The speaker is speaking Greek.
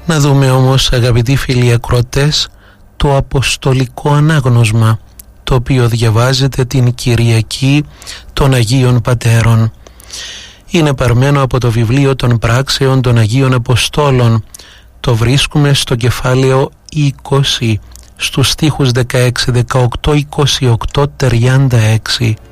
Να δούμε όμως, αγαπητοί φίλοι ακροατές, το Αποστολικό Ανάγνωσμα, το οποίο διαβάζεται την Κυριακή των Αγίων Πατέρων. Είναι παρμένο από το βιβλίο των Πράξεων των Αγίων Αποστόλων. Το βρίσκουμε στο κεφάλαιο 20, στους στίχους 16, 18, 28, 36.